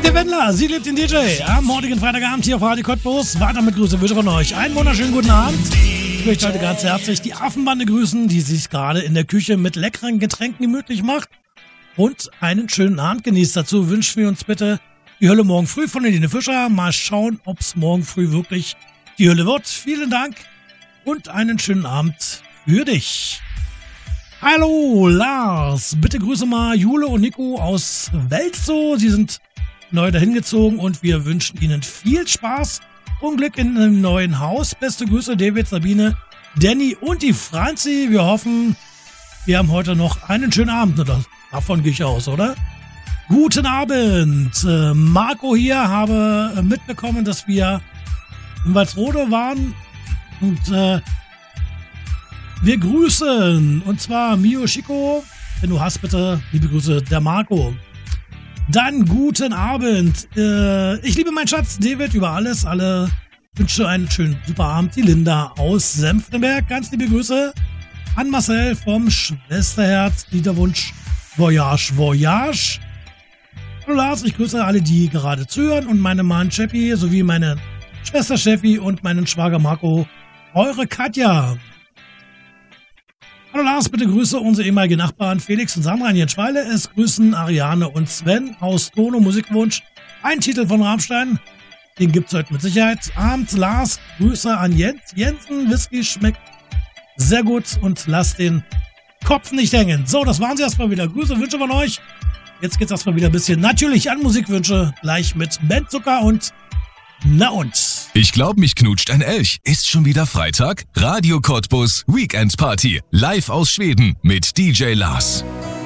Der Wendler, sie lebt den DJ. Am heutigen Freitagabend hier auf Radio Cottbus. Weiter mit Grüße wünsche von euch. Einen wunderschönen guten Abend. Ich möchte heute ganz herzlich die Affenbande grüßen, die sich gerade in der Küche mit leckeren Getränken gemütlich macht. Und einen schönen Abend genießt. Dazu wünschen wir uns bitte die Hölle morgen früh von Helene Fischer. Mal schauen, ob es morgen früh wirklich die Hölle wird. Vielen Dank und einen schönen Abend für dich. Hallo Lars, bitte grüße mal Jule und Nico aus Welzow. Sie sind neu dahin gezogen und wir wünschen Ihnen viel Spaß und Glück in einem neuen Haus. Beste Grüße David, Sabine, Danny und die Franzi. Wir hoffen, wir haben heute noch einen schönen Abend. Davon gehe ich aus, oder? Guten Abend. Marco hier, habe mitbekommen, dass wir in Walsrode waren und wir grüßen. Und zwar Mio Chico. Wenn du hast, bitte liebe Grüße, der Marco. Dann guten Abend. Ich liebe meinen Schatz David über alles. Alle wünsche einen schönen super Abend. Die Linda aus Senftenberg. Ganz liebe Grüße an Marcel vom Schwesterherz. Liederwunsch Voyage, Voyage. Hallo Lars, ich grüße alle, die gerade zuhören und meine Mann Cheppi sowie meine Schwester Steffi und meinen Schwager Marco. Eure Katja. Hallo Lars, bitte grüße unsere ehemaligen Nachbarn Felix und Sandra in Jenschweile. Es grüßen Ariane und Sven aus Dono Musikwunsch. Ein Titel von Rammstein, den gibt's heute mit Sicherheit. Abend Lars, Grüße an Jens. Jensen, Whisky schmeckt sehr gut und lasst den Kopf nicht hängen. So, das waren sie erstmal wieder. Grüße, Wünsche von euch. Jetzt geht's erstmal wieder ein bisschen natürlich an Musikwünsche. Gleich mit Bandzucker und Na und? Ich glaub, mich knutscht ein Elch. Ist schon wieder Freitag? Radio Cottbus Weekend Party. Live aus Schweden mit DJ Lars.